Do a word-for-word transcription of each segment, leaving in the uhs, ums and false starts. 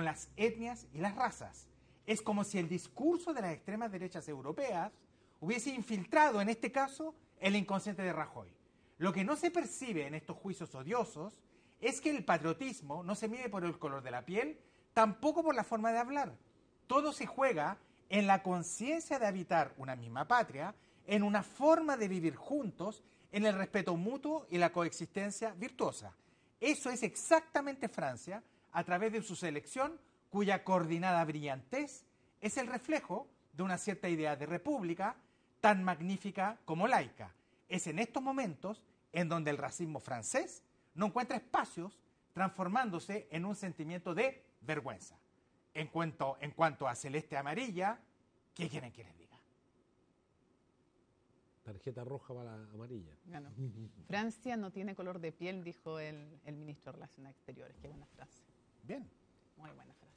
con las etnias y las razas. Es como si el discurso de las extremas derechas europeas hubiese infiltrado, en este caso, el inconsciente de Rajoy. Lo que no se percibe en estos juicios odiosos es que el patriotismo no se mide por el color de la piel, tampoco por la forma de hablar. Todo se juega en la conciencia de habitar una misma patria, en una forma de vivir juntos, en el respeto mutuo y la coexistencia virtuosa. Eso es exactamente Francia, a través de su selección, cuya coordinada brillantez es el reflejo de una cierta idea de república tan magnífica como laica. Es en estos momentos en donde el racismo francés no encuentra espacios, transformándose en un sentimiento de vergüenza. En cuanto, en cuanto a celeste amarilla, ¿qué quieren que les diga? Tarjeta roja para la amarilla. Bueno, Francia no tiene color de piel, dijo el, el ministro de Relaciones Exteriores. Qué buena frase. Bien. Muy buena frase.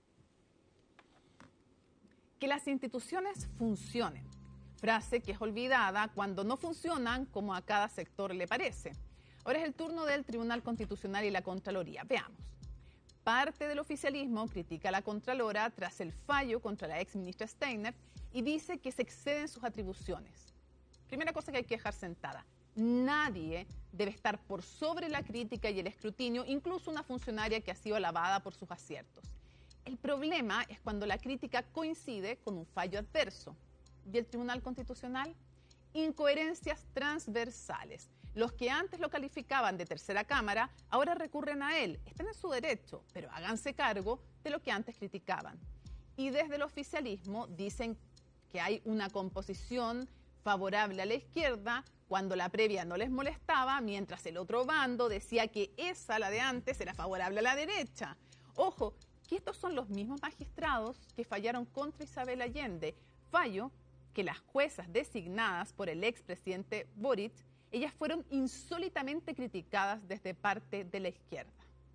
Que las instituciones funcionen. Frase que es olvidada cuando no funcionan como a cada sector le parece. Ahora es el turno del Tribunal Constitucional y la Contraloría. Veamos. Parte del oficialismo critica a la Contralora tras el fallo contra la ex ministra Steiner y dice que se exceden sus atribuciones. Primera cosa que hay que dejar sentada. Nadie debe estar por sobre la crítica y el escrutinio, incluso una funcionaria que ha sido alabada por sus aciertos. El problema es cuando la crítica coincide con un fallo adverso. ¿Y el Tribunal Constitucional? Incoherencias transversales. Los que antes lo calificaban de tercera cámara, ahora recurren a él. Están en su derecho, pero háganse cargo de lo que antes criticaban. Y desde el oficialismo dicen que hay una composición favorable a la izquierda cuando la previa no les molestaba, mientras el otro bando decía que esa, la de antes, era favorable a la derecha. Ojo, que estos son los mismos magistrados que fallaron contra Isabel Allende. Fallo que las juezas designadas por el expresidente Boric, ellas fueron insólitamente criticadas desde parte de la izquierda.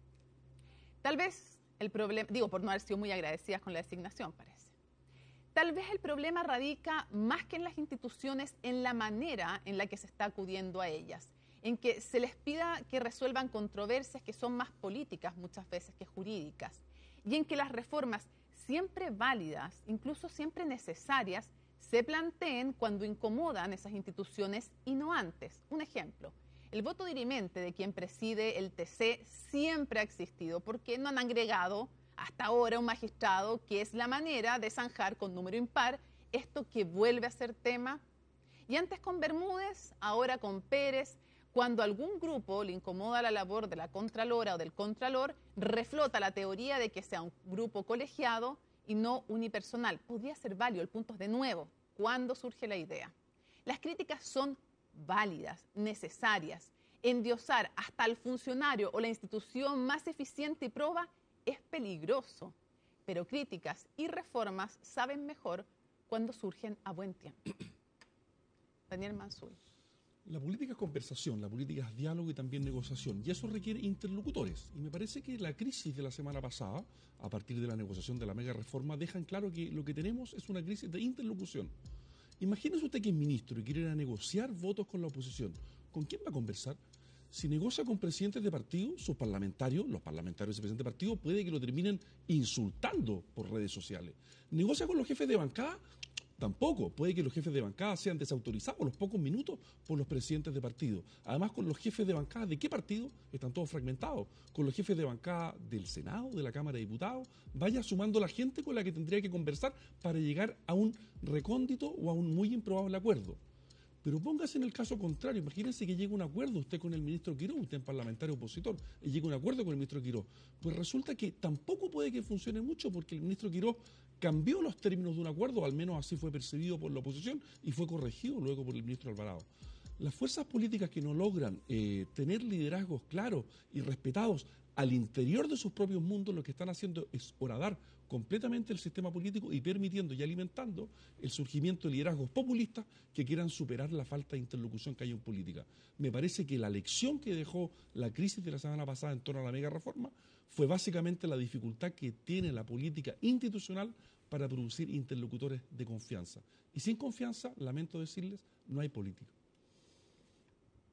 Tal vez el problema, digo, por no haber sido muy agradecidas con la designación, parece. Tal vez el problema radica más que en las instituciones, en la manera en la que se está acudiendo a ellas, en que se les pida que resuelvan controversias que son más políticas muchas veces que jurídicas, y en que las reformas siempre válidas, incluso siempre necesarias, se planteen cuando incomodan esas instituciones y no antes. Un ejemplo, el voto dirimente de quien preside el T C siempre ha existido porque no han agregado hasta ahora un magistrado, que es la manera de zanjar con número impar esto que vuelve a ser tema. Y antes con Bermúdez, ahora con Pérez, cuando algún grupo le incomoda la labor de la Contralora o del Contralor, reflota la teoría de que sea un grupo colegiado y no unipersonal. Podría ser válido, el punto es de nuevo, ¿cuándo surge la idea? Las críticas son válidas, necesarias. Endiosar hasta al funcionario o la institución más eficiente y proba es peligroso, pero críticas y reformas saben mejor cuando surgen a buen tiempo. Daniel Mansuy. La política es conversación, la política es diálogo y también negociación, y eso requiere interlocutores. Y me parece que la crisis de la semana pasada, a partir de la negociación de la mega reforma, dejan claro que lo que tenemos es una crisis de interlocución. Imagínese usted que es ministro y quiere ir a negociar votos con la oposición. ¿Con quién va a conversar? Si negocia con presidentes de partido, sus parlamentarios, los parlamentarios y presidentes de partido, puede que lo terminen insultando por redes sociales. Negocia con los jefes de bancada, tampoco. Puede que los jefes de bancada sean desautorizados a los pocos minutos por los presidentes de partido. Además, con los jefes de bancada, ¿de qué partido? Están todos fragmentados. Con los jefes de bancada del Senado, de la Cámara de Diputados, vaya sumando la gente con la que tendría que conversar para llegar a un recóndito o a un muy improbable acuerdo. Pero póngase en el caso contrario, imagínense que llega un acuerdo usted con el ministro Quirós, usted es parlamentario opositor, y llega un acuerdo con el ministro Quirós. Pues resulta que tampoco puede que funcione mucho porque el ministro Quirós cambió los términos de un acuerdo, al menos así fue percibido por la oposición, y fue corregido luego por el ministro Alvarado. Las fuerzas políticas que no logran eh, tener liderazgos claros y respetados al interior de sus propios mundos, lo que están haciendo es horadar completamente el sistema político y permitiendo y alimentando el surgimiento de liderazgos populistas que quieran superar la falta de interlocución que hay en política. Me parece que la lección que dejó la crisis de la semana pasada en torno a la mega reforma fue básicamente la dificultad que tiene la política institucional para producir interlocutores de confianza. Y sin confianza, lamento decirles, no hay política.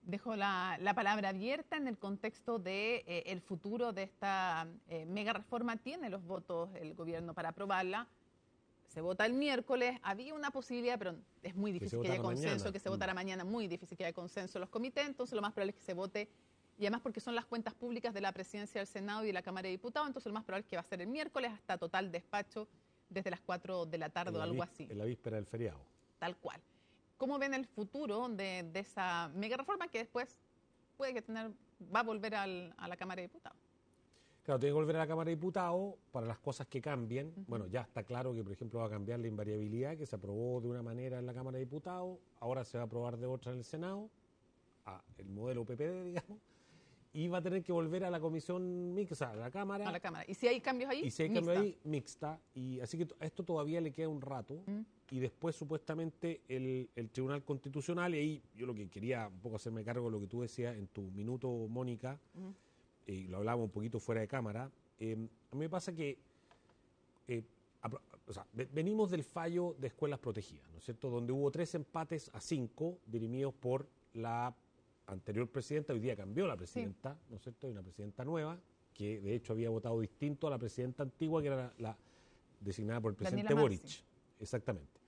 Dejo la, la palabra abierta en el contexto de eh, el futuro de esta eh, mega reforma. Tiene los votos el gobierno para aprobarla. Se vota el miércoles. Había una posibilidad, pero es muy difícil que, que haya consenso, mañana. que se votara mm. mañana, muy difícil que haya consenso en los comités. Entonces lo más probable es que se vote, y además porque son las cuentas públicas de la presidencia del Senado y de la Cámara de Diputados, entonces lo más probable es que va a ser el miércoles hasta total despacho desde las cuatro de la tarde o algo así. En la víspera del feriado. Tal cual. ¿Cómo ven el futuro de, de esa mega reforma que después puede que tener, va a volver al, a la Cámara de Diputados? Claro, tiene que volver a la Cámara de Diputados para las cosas que cambien. Uh-huh. Bueno, ya está claro que, por ejemplo, va a cambiar la invariabilidad, que se aprobó de una manera en la Cámara de Diputados, ahora se va a aprobar de otra en el Senado, a el modelo P P D, digamos, y va a tener que volver a la comisión mixta, a la Cámara. A la Cámara. ¿Y si hay cambios ahí? Y si hay mixta. cambios ahí, mixta. Y así que a esto todavía le queda un rato. Uh-huh. Y después, supuestamente, el, el Tribunal Constitucional, y ahí yo lo que quería un poco hacerme cargo de lo que tú decías en tu minuto, Mónica, uh-huh. y lo hablábamos un poquito fuera de cámara, eh, a mí me pasa que eh, a, o sea, venimos del fallo de escuelas protegidas, ¿no es cierto?, donde hubo tres empates a cinco dirimidos por la anterior presidenta. Hoy día cambió la presidenta, sí. ¿no es cierto?, hay una presidenta nueva, que de hecho había votado distinto a la presidenta antigua, que era la, la designada por el presidente Boric. Exactamente.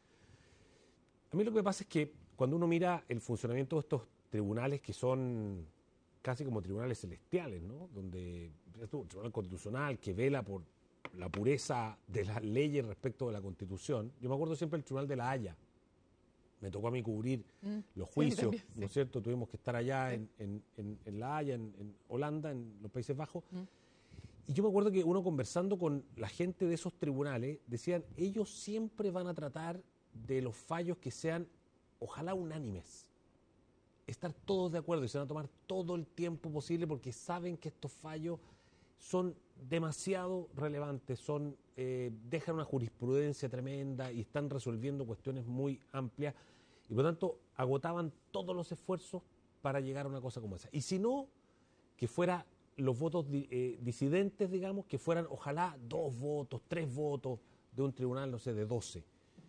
A mí lo que me pasa es que cuando uno mira el funcionamiento de estos tribunales, que son casi como tribunales celestiales, ¿no?, donde es un tribunal constitucional que vela por la pureza de las leyes respecto de la Constitución. Yo me acuerdo siempre del Tribunal de la Haya. Me tocó a mí cubrir mm, los juicios, sí, también, sí. ¿no es cierto? Tuvimos que estar allá sí. en, en, en, en La Haya, en, en Holanda, en los Países Bajos. Mm. Y yo me acuerdo que uno conversando con la gente de esos tribunales, decían, ellos siempre van a tratar de los fallos que sean, ojalá unánimes. Estar todos de acuerdo y se van a tomar todo el tiempo posible porque saben que estos fallos son demasiado relevantes, son eh, dejan una jurisprudencia tremenda y están resolviendo cuestiones muy amplias y por lo tanto agotaban todos los esfuerzos para llegar a una cosa como esa. Y si no, que fuera los votos eh, disidentes, digamos, que fueran ojalá dos votos, tres votos de un tribunal, no sé, de doce.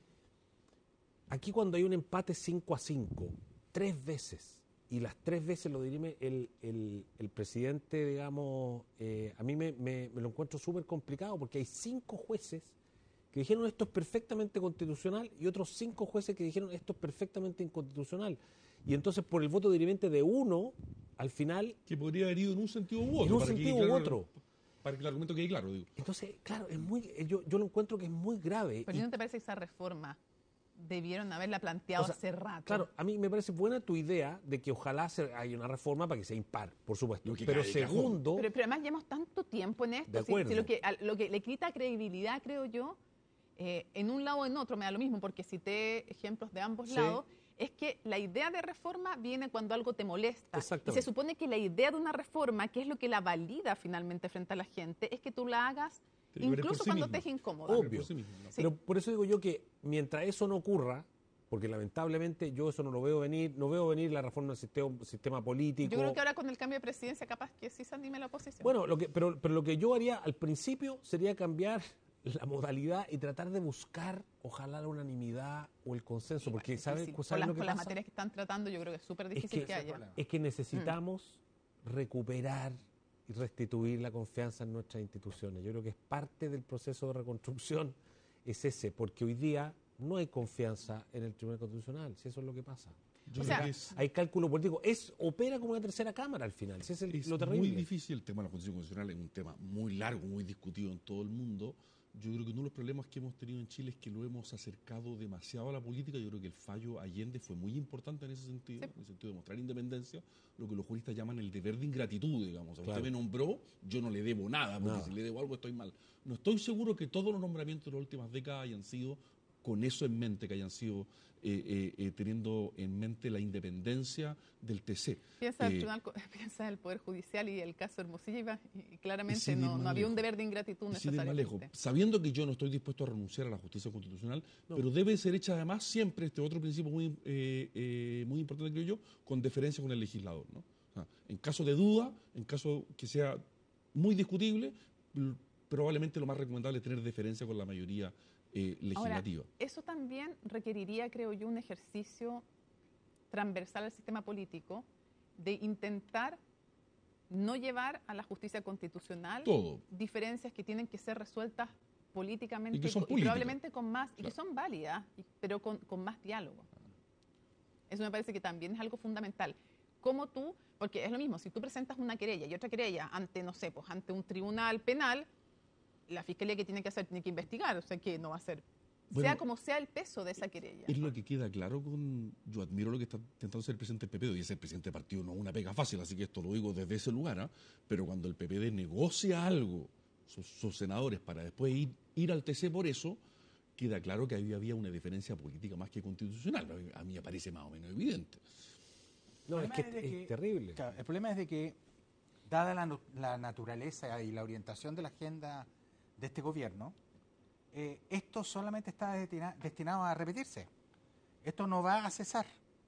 Aquí cuando hay un empate cinco a cinco, tres veces, y las tres veces lo dirime el, el, el presidente, digamos, eh, a mí me, me, me lo encuentro súper complicado porque hay cinco jueces que dijeron esto es perfectamente constitucional y otros cinco jueces que dijeron esto es perfectamente inconstitucional. Y entonces por el voto dirimente de uno, al final... Que podría haber ido en un sentido u otro. En un sentido u otro. Para que el argumento quede claro, digo. Entonces, claro, es muy, yo, yo lo encuentro que es muy grave. ¿Pero y, no te parece que esa reforma debieron haberla planteado o sea, hace rato? Claro, a mí me parece buena tu idea de que ojalá se, haya una reforma para que sea impar, por supuesto. Pero segundo... Pero, pero además llevamos tanto tiempo en esto. De acuerdo. Si, si lo, que, a, lo que le quita credibilidad, creo yo, eh, en un lado o en otro, me da lo mismo, porque cité ejemplos de ambos sí. lados, es que la idea de reforma viene cuando algo te molesta. Y se supone que la idea de una reforma, que es lo que la valida finalmente frente a la gente, es que tú la hagas Te incluso sí cuando mismo. te es incómodo. Obvio. Por sí mismo, ¿no? Sí. Pero por eso digo yo que mientras eso no ocurra, porque lamentablemente yo eso no lo veo venir, no veo venir la reforma del sistema, sistema político. Yo creo que ahora con el cambio de presidencia capaz que sí se anime la oposición. Bueno, lo que, pero, pero lo que yo haría al principio sería cambiar la modalidad y tratar de buscar, ojalá, la unanimidad o el consenso, sí, porque bueno, ¿sabes con, ¿sabe las, lo que con pasa? las materias que están tratando yo creo que es súper difícil es que, que haya. Es que necesitamos mm. recuperar y restituir la confianza en nuestras instituciones. Yo creo que es parte del proceso de reconstrucción, es ese, porque hoy día no hay confianza en el Tribunal Constitucional, si eso es lo que pasa. Yo o sea, es, hay cálculo político, es opera como una tercera cámara al final, si es, el, es lo terrible. Es muy difícil el tema de la Constitución Constitucional, es un tema muy largo, muy discutido en todo el mundo. Yo creo que uno de los problemas que hemos tenido en Chile es que lo hemos acercado demasiado a la política. Yo creo que el fallo Allende fue muy importante en ese sentido, sí. en el sentido de mostrar independencia, lo que los juristas llaman el deber de ingratitud, digamos. O sea, claro. Usted me nombró, yo no le debo nada, porque nada. Si le debo algo estoy mal. No estoy seguro que todos los nombramientos de las últimas décadas hayan sido con eso en mente, que hayan sido eh, eh, eh, teniendo en mente la independencia del T C. Piensa, eh, el, tribunal, piensa el Poder Judicial y el caso Hermosilla, y claramente y no, no había un deber de ingratitud necesariamente. Sabiendo que yo no estoy dispuesto a renunciar a la justicia constitucional, no. pero debe ser hecha además siempre, este otro principio muy, eh, eh, muy importante, creo yo, con deferencia con el legislador, ¿no? O sea, en caso de duda, en caso que sea muy discutible, probablemente lo más recomendable es tener deferencia con la mayoría Eh, legislativa. Ahora, eso también requeriría, creo yo, un ejercicio transversal al sistema político de intentar no llevar a la justicia constitucional Todo. diferencias que tienen que ser resueltas políticamente Y que son y políticas. probablemente con más, y Claro. que son válidas, y- pero con, con más diálogo. Eso me parece que también es algo fundamental. Como tú, porque es lo mismo, si tú presentas una querella y otra querella ante, no sé, pues ante un tribunal penal, la fiscalía que tiene que hacer tiene que investigar, o sea que no va a ser, Bueno, sea como sea el peso de esa querella. Es lo que queda claro con... Yo admiro lo que está intentando hacer el presidente del P P D, y ese presidente del partido no es una pega fácil, así que esto lo digo desde ese lugar, ¿ah? Pero cuando el P P D negocia algo, sus, sus senadores, para después ir, ir al T C por eso, queda claro que ahí había una diferencia política más que constitucional. A mí, a mí me parece más o menos evidente. No, El es que problema es, es de que- terrible. Claro, el problema es de que, dada la, nu- la naturaleza y la orientación de la agenda de este gobierno, eh, esto solamente está destina- destinado a repetirse. Esto no va a cesar.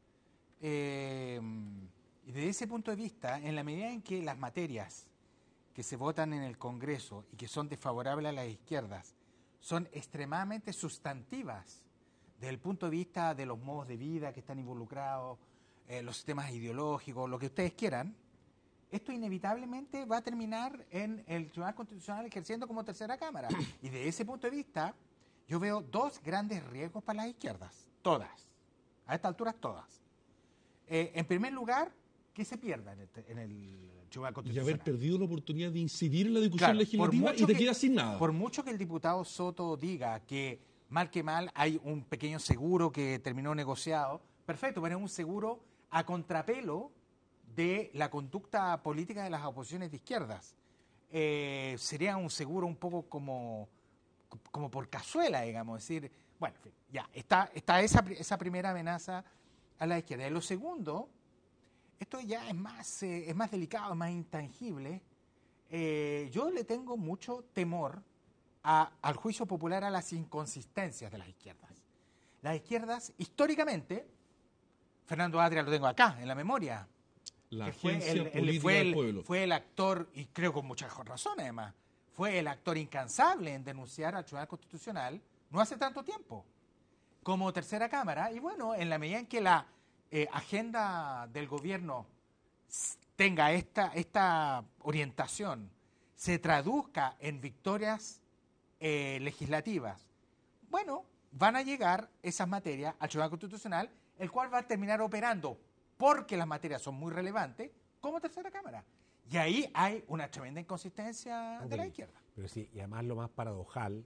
Eh, y desde ese punto de vista, en la medida en que las materias que se votan en el Congreso y que son desfavorables a las izquierdas son extremadamente sustantivas desde el punto de vista de los modos de vida que están involucrados, eh, los sistemas ideológicos, lo que ustedes quieran, esto inevitablemente va a terminar en el Tribunal Constitucional ejerciendo como tercera cámara. Y desde ese punto de vista, yo veo dos grandes riesgos para las izquierdas, todas, a estas alturas todas. Eh, en primer lugar, que se pierda en el, en el Tribunal Y Constitucional. haber perdido la oportunidad de incidir en la discusión Claro, por legislativa mucho y te que- quedas sin nada. Por mucho que el diputado Soto diga que mal que mal hay un pequeño seguro que terminó negociado, perfecto, pero es un seguro a contrapelo de la conducta política de las oposiciones de izquierdas. Eh, sería un seguro un poco como, como por cazuela, digamos, decir, bueno, en fin, ya, está, está esa, pri- esa primera amenaza a la izquierda. Y lo segundo, esto ya es más, eh, es más delicado, es más intangible. Eh, yo le tengo mucho temor a- al juicio popular, a las inconsistencias de las izquierdas. Las izquierdas, históricamente, Fernando Atria lo tengo acá, en la memoria, La que fue agencia el, el- política fue del el- pueblo. fue el actor, y creo con muchas razones además, fue el actor incansable en denunciar al Tribunal Constitucional no hace tanto tiempo, como tercera cámara, y bueno, en la medida en que la eh, agenda del gobierno s- tenga esta, esta orientación, se traduzca en victorias eh, legislativas, bueno, van a llegar esas materias al Tribunal Constitucional, el cual va a terminar operando, porque las materias son muy relevantes, como tercera cámara. Y ahí hay una tremenda inconsistencia de la Ok. izquierda. Pero sí, y además lo más paradojal,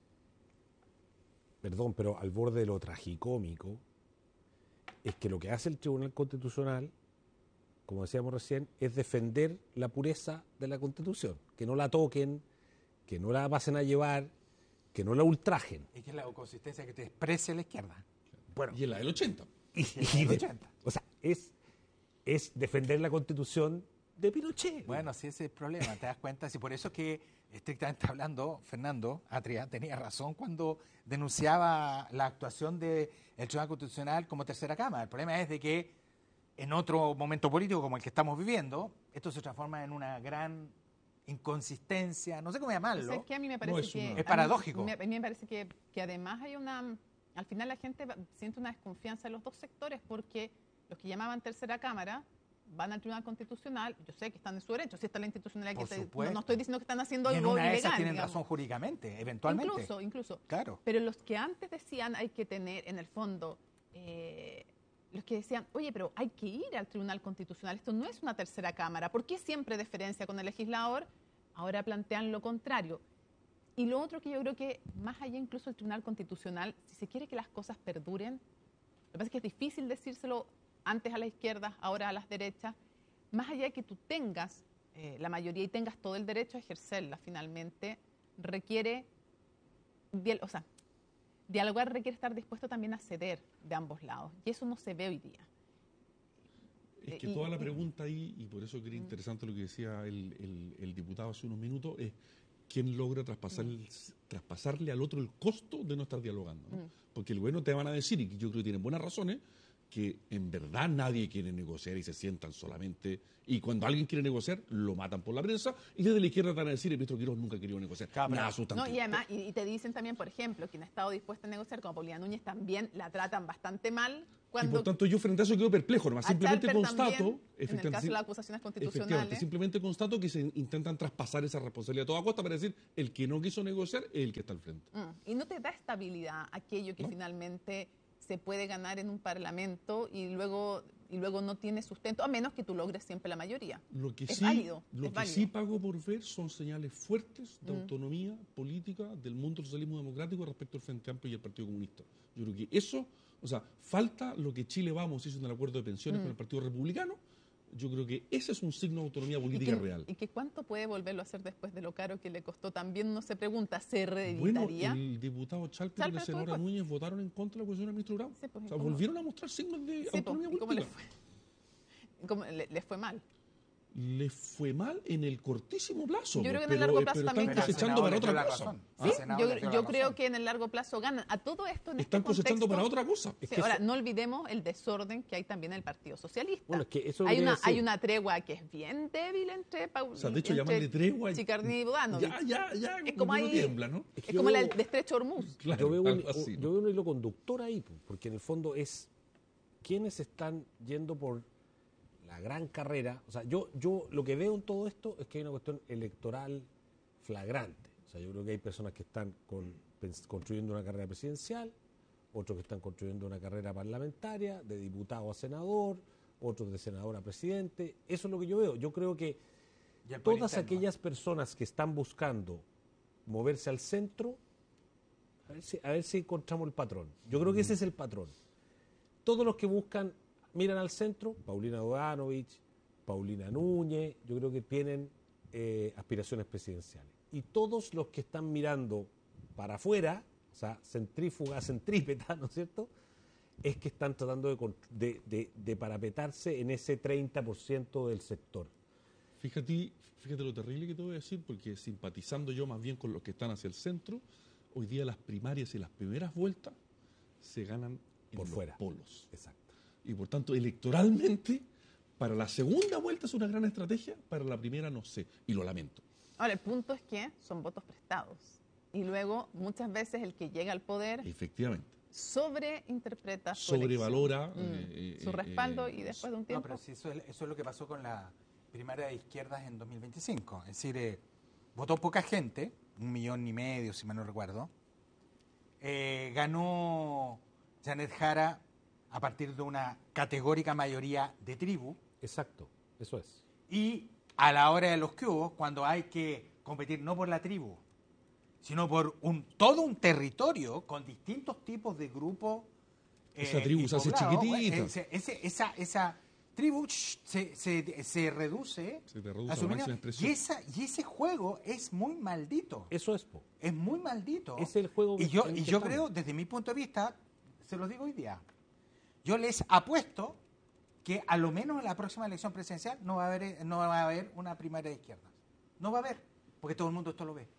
perdón, pero al borde de lo tragicómico, es que lo que hace el Tribunal Constitucional, como decíamos recién, es defender la pureza de la Constitución, que no la toquen, que no la pasen a llevar, que no la ultrajen. Y que es la inconsistencia que te expresa la izquierda. Bueno, Y en la del ochenta. y, en la y del de- ochenta. o sea, es, es defender la Constitución de Pinochet. Bueno, sí, ese es el problema, te das cuenta. Sí, por eso es que, estrictamente hablando, Fernando Atria tenía razón cuando denunciaba la actuación del Tribunal Constitucional como tercera cámara. El problema es de que en otro momento político como el que estamos viviendo, esto se transforma en una gran inconsistencia, no sé cómo llamarlo. ¿Sabes qué? A mí me parece es que... una- Es a mí- paradójico. me- A mí me parece que, que además hay una... Al final la gente va- siente una desconfianza en los dos sectores porque los que llamaban tercera cámara van al Tribunal Constitucional, yo sé que están en su derecho, si está la institucionalidad Por que te- supuesto. no, no estoy diciendo que están haciendo Y en algo una de ilegal. esas tienen digamos. razón jurídicamente, eventualmente. Incluso, incluso. Claro. Pero los que antes decían hay que tener, en el fondo, eh, los que decían, oye, pero hay que ir al Tribunal Constitucional, esto no es una tercera cámara, ¿por qué siempre deferencia con el legislador? Ahora plantean lo contrario. Y lo otro que yo creo que, más allá incluso del Tribunal Constitucional, si se quiere que las cosas perduren, lo que pasa es que es difícil decírselo antes a la izquierda, ahora a las derechas, más allá de que tú tengas eh, la mayoría y tengas todo el derecho a ejercerla finalmente, requiere, dial- o sea, dialogar requiere estar dispuesto también a ceder de ambos lados. Y eso no se ve hoy día. Es Eh, que y- toda la y- pregunta ahí, y por eso que era interesante lo que decía el, el- el diputado hace unos minutos, es quién logra traspasar, traspasarle al otro el costo de no estar dialogando. ¿no? Mm. Porque el bueno te van a decir, y yo creo que tienen buenas razones, que en verdad nadie quiere negociar y se sientan solamente, y cuando alguien quiere negociar, lo matan por la prensa, y desde la izquierda te van a decir, el ministro Quiroz nunca ha querido negociar. Claro, Nada pero- sustantivo. No, y además, y, y te dicen también, por ejemplo, quien ha estado dispuesto a negociar, como Paulina Núñez, también la tratan bastante mal Cuando y por tanto yo frente a eso quedo perplejo, nomás a simplemente Chalper constato, también, en el efectivamente, caso de las acusaciones efectivamente, constitucionales, simplemente constato que se intentan traspasar esa responsabilidad a toda costa para decir el que no quiso negociar es el que está al frente. mm, y no te da estabilidad aquello que ¿No? finalmente se puede ganar en un parlamento y luego y luego no tiene sustento, a menos que tú logres siempre la mayoría. Lo que es sí, válido, lo es que válido. sí pago por ver son señales fuertes de Mm. autonomía política del mundo del socialismo democrático respecto al Frente Amplio y el Partido Comunista. Yo creo que eso, o sea, falta lo que Chile Vamos hizo en el acuerdo de pensiones Mm. con el Partido Republicano. Yo creo que ese es un signo de autonomía ¿Y política que, real. y que cuánto puede volverlo a hacer después de lo caro que le costó? También no se pregunta, ¿se Bueno, reeditaría? el diputado Chalper y Chalper la estuvo senadora en Núñez votaron en contra de la acusación del ministro Grau. Sí, pues, O sea, ¿cómo? volvieron a mostrar signos de Sí, po, autonomía ¿y cómo le política. fue? ¿Cómo le, le fue mal? Le fue mal en el cortísimo plazo. Yo creo po, que en el pero, largo eh, plazo pero también están gana. cosechando para El Senado otra le dio la cosa. razón. ¿Ah? El Sí, Senado yo, le dio la yo razón. creo que en el largo plazo ganan. A todo esto en Están este cosechando contexto, para otra cosa. Sí, Es que ahora, eso- no olvidemos el desorden que hay también en el Partido Socialista. Bueno, es que eso hay, quería una, decir. hay una tregua que es bien débil entre Paul, O sea, de hecho, entre llamarle tregua. Chicardini y Bodanovich. Ya, ya, ya. Es como uno ahí- tiembla, ¿no? Es que Es yo como la veo- del de Estrecho Hormuz. Claro, yo veo, un, algo así, ¿no? yo veo un hilo conductor ahí, po, porque en el fondo es quienes están yendo por la gran carrera. O sea, yo, yo lo que veo en todo esto es que hay una cuestión electoral flagrante. O sea, yo creo que hay personas que están con- pens- construyendo una carrera presidencial, otros que están construyendo una carrera parlamentaria, de diputado a senador, otros de senador a presidente. Eso es lo que yo veo. Yo creo que Y el poder todas interno. aquellas personas que están buscando moverse al centro, a ver si, a ver si encontramos el patrón. Yo creo que ese es el patrón. Todos los que buscan, miran al centro, Paulina Bodanovich, Paulina Núñez, yo creo que tienen eh, aspiraciones presidenciales. Y todos los que están mirando para afuera, o sea, centrífuga, centrípeta, ¿no es cierto?, es que están tratando de, con- de, de- de parapetarse en ese treinta por ciento del sector. Fíjate, fíjate lo terrible que te voy a decir, porque simpatizando yo más bien con los que están hacia el centro, hoy día las primarias y las primeras vueltas se ganan en Por los fuera. polos. Exacto. Y por tanto, electoralmente, para la segunda vuelta es una gran estrategia, para la primera no sé, y lo lamento. Ahora, el punto es que son votos prestados. Y luego, muchas veces, el que llega al poder Efectivamente. sobreinterpreta su Sobrevalora elección. Mm, eh, eh, su respaldo eh, y después de un No, tiempo... pero si eso, es, eso es lo que pasó con la primaria de izquierdas en dos mil veinticinco. Es decir, eh, votó poca gente, un millón y medio, si mal no recuerdo. Eh, ganó Janet Jara a partir de una categórica mayoría de tribu. Exacto, eso es. Y a la hora de los que hubo, cuando hay que competir no por la tribu, sino por un todo un territorio con distintos tipos de grupos. Esa tribu y se hace poblados, chiquitita. ese- ese- esa, esa tribu shh, se, se, se reduce, Se te reduce a a su la mínima, máxima expresión. y, esa, y ese juego es muy maldito. Eso es, po. Es muy maldito. Es el juego Y que- yo, en y que yo estamos. creo, desde mi punto de vista, se lo digo hoy día, yo les apuesto que a lo menos en la próxima elección presidencial no va a haber, no va a haber una primaria de izquierdas. No va a haber, porque todo el mundo esto lo ve.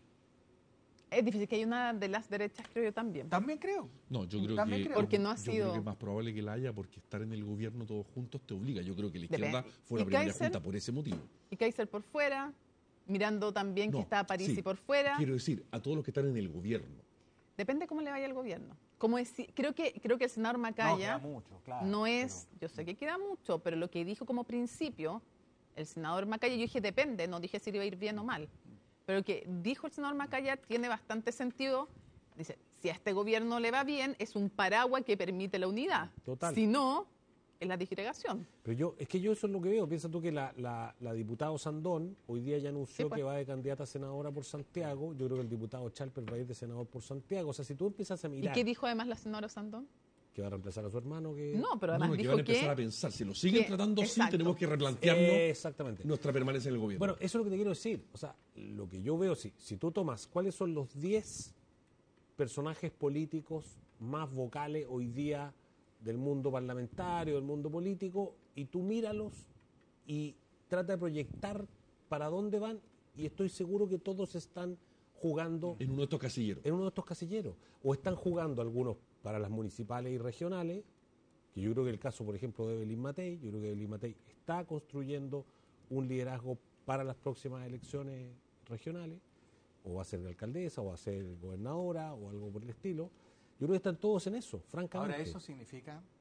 Es difícil que haya una de las derechas, creo yo también. También creo. No, yo creo También que creo. Porque no ha yo sido- creo que es más probable que la haya porque estar en el gobierno todos juntos te obliga. Yo creo que la Depende. izquierda fue la ¿Y primera Kaiser? junta por ese motivo. Y Kaiser por fuera, mirando también No, que está París sí. y por fuera. Quiero decir, a todos los que están en el gobierno. Depende cómo le vaya al gobierno. Como deci- creo que creo que el senador No, Macaya queda mucho, claro. no es, yo sé que queda mucho, pero lo que dijo como principio el senador Macaya, yo dije depende, no dije si le iba a ir bien o mal, pero lo que dijo el senador Macaya tiene bastante sentido. Dice, si a este gobierno le va bien, es un paraguas que permite la unidad. Total. Si no, es la disgregación. Pero yo, es que yo eso es lo que veo. Piensa tú que la, la, la diputada Sandón hoy día ya anunció Sí, pues. que va de candidata a senadora por Santiago. Yo creo que el diputado Chalper va a ir de senador por Santiago. O sea, si tú empiezas a ¿Y mirar qué dijo además la senadora Sandón? que va a reemplazar a su hermano, que... No, pero No, además no, que dijo van a empezar que... a pensar. Si lo siguen que- tratando así, exacto. tenemos que replantearnos Eh, exactamente. nuestra permanencia en el gobierno. Bueno, eso es lo que te quiero decir. O sea, lo que yo veo, si, si tú tomas cuáles son los diez personajes políticos más vocales hoy día del mundo parlamentario, del mundo político, y tú míralos y trata de proyectar para dónde van, y estoy seguro que todos están jugando en uno de estos casilleros. en uno de estos casilleros, o están jugando algunos para las municipales y regionales, que yo creo que el caso, por ejemplo, de Evelyn Matei, yo creo que Evelyn Matei está construyendo un liderazgo para las próximas elecciones regionales, o va a ser alcaldesa, o va a ser gobernadora, o algo por el estilo. Yo creo que están todos en eso, francamente. Ahora, eso significa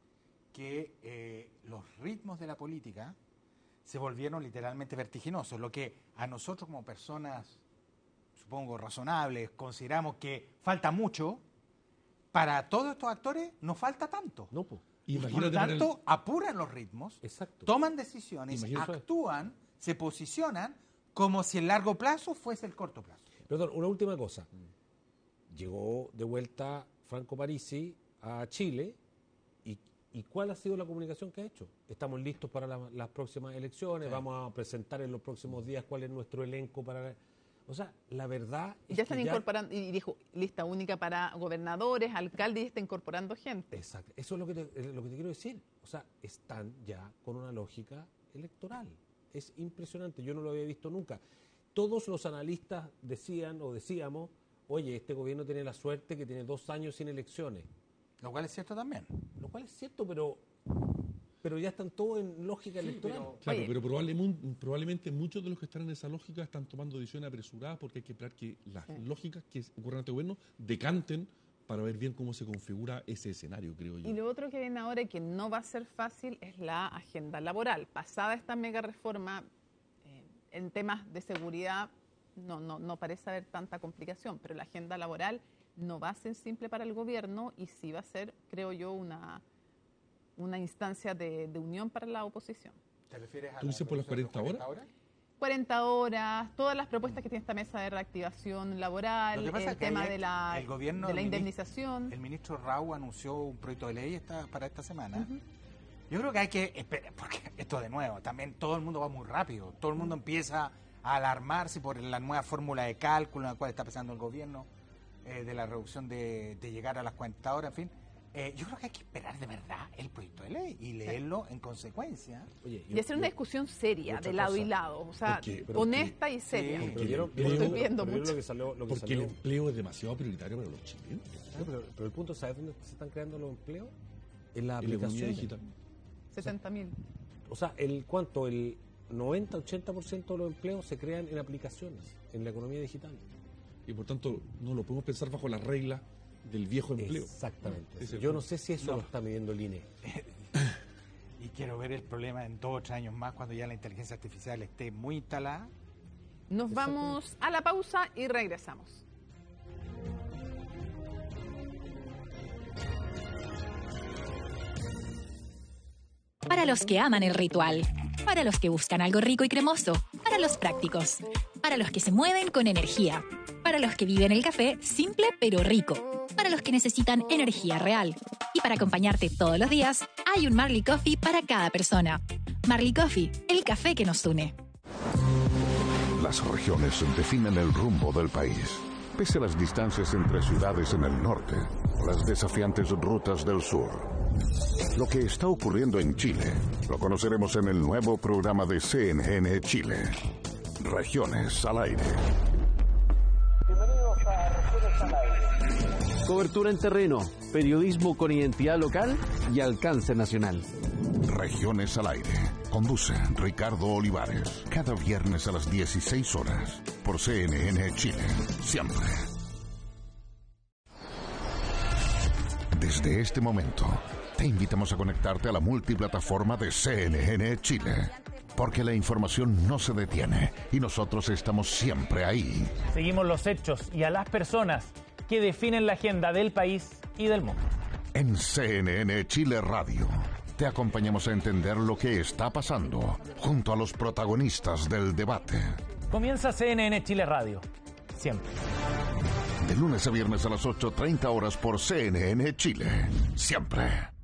que eh, los ritmos de la política se volvieron literalmente vertiginosos, lo que a nosotros como personas, supongo, razonables, consideramos que falta mucho, para todos estos actores no falta tanto. No, pues. Y por lo Imagínate para el- tanto, apuran los ritmos, Exacto. toman decisiones, Imagínate- actúan, se posicionan como si el largo plazo fuese el corto plazo. Perdón, una última cosa. Llegó de vuelta Franco Parisi a Chile y, y ¿cuál ha sido la comunicación que ha hecho? Estamos listos para la- las próximas elecciones, Sí. vamos a presentar en los próximos días cuál es nuestro elenco para... O sea, la verdad es Ya que están incorporando, y dijo, lista única para gobernadores, alcaldes, y está incorporando gente. Exacto, eso es lo que, te, es lo que te quiero decir. O sea, están ya con una lógica electoral. Es impresionante, yo no lo había visto nunca. Todos los analistas decían o decíamos, oye, este gobierno tiene la suerte que tiene dos años sin elecciones. Lo cual es cierto también. Lo cual es cierto, pero, pero ya están todos en lógica electoral. Claro, Oye. pero probablemente, probablemente muchos de los que están en esa lógica están tomando decisiones apresuradas porque hay que esperar que las Sí. lógicas que ocurren en este gobierno decanten para ver bien cómo se configura ese escenario, creo yo. Y lo otro que viene ahora y que no va a ser fácil es la agenda laboral. Pasada esta mega reforma, eh, en temas de seguridad no, no, no parece haber tanta complicación, pero la agenda laboral no va a ser simple para el gobierno y sí va a ser, creo yo, una, una instancia de, de unión para la oposición. ¿Te refieres a ¿Tú la dices por las reducción de los cuarenta horas? cuarenta horas, todas las propuestas que tiene esta mesa de reactivación laboral, Lo que pasa el es que tema ayer de la, el gobierno, de la el ministro- indemnización. El ministro Rau anunció un proyecto de ley esta, para esta semana. Yo creo que hay que esperar, porque esto de nuevo, también todo el mundo va muy rápido. Todo el mundo empieza a alarmarse por la nueva fórmula de cálculo en la cual está pensando el gobierno, eh, de la reducción de, de llegar a las cuarenta horas, en fin. Eh, yo creo que hay que esperar de verdad el proyecto de ley y leerlo en consecuencia. Oye, Y hacer una discusión seria, otra de lado y cosa. lado, o sea, Porque- pero honesta y seria. Sí. Pero vieron- Porque vieron- el Estoy viendo pero vieron mucho. lo que salió, lo que Porque el salió- empleo es demasiado prioritario para los chilenos. No, pero, pero el punto, ¿sabes dónde se están creando los empleos? En las En la economía aplicaciones. digital. setenta mil. O sea, el ¿cuánto? El noventa, ochenta por ciento de los empleos se crean en aplicaciones, en la economía digital. Y por tanto, no lo podemos pensar bajo las reglas del viejo empleo. Exactamente. Ese es el Yo no punto. sé si eso No. lo está midiendo el I N E. Y quiero ver el problema en dos o tres años más, cuando ya la inteligencia artificial esté muy instalada. Nos vamos a la pausa y regresamos. Para los que aman el ritual, para los que buscan algo rico y cremoso, para los prácticos, para los que se mueven con energía, para los que viven el café simple pero rico, para los que necesitan energía real. Y para acompañarte todos los días, hay un Marley Coffee para cada persona. Marley Coffee, el café que nos une. Las regiones definen el rumbo del país. Pese a las distancias entre ciudades en el norte o las desafiantes rutas del sur. Lo que está ocurriendo en Chile lo conoceremos en el nuevo programa de C N N Chile. Regiones al aire. Bienvenidos a Regiones al Aire. Cobertura en terreno, periodismo con identidad local y alcance nacional. Regiones al aire. Conduce Ricardo Olivares. Cada viernes a las dieciséis horas. Por C N N Chile. Siempre. Desde este momento, te invitamos a conectarte a la multiplataforma de C N N Chile. Porque la información no se detiene y nosotros estamos siempre ahí. Seguimos los hechos y a las personas que definen la agenda del país y del mundo. En C N N Chile Radio, te acompañamos a entender lo que está pasando junto a los protagonistas del debate. Comienza C N N Chile Radio. Siempre. De lunes a viernes a las ocho treinta horas por C N N Chile. Siempre.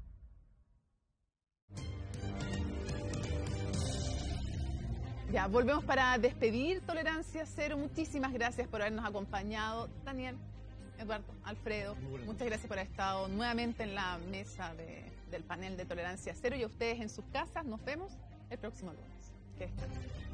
Ya, volvemos para despedir Tolerancia Cero. Muchísimas gracias por habernos acompañado. Daniel, Eduardo, Alfredo, muchas gracias por haber estado nuevamente en la mesa de, del panel de Tolerancia Cero. Y a ustedes en sus casas, nos vemos el próximo lunes. Que estén bien.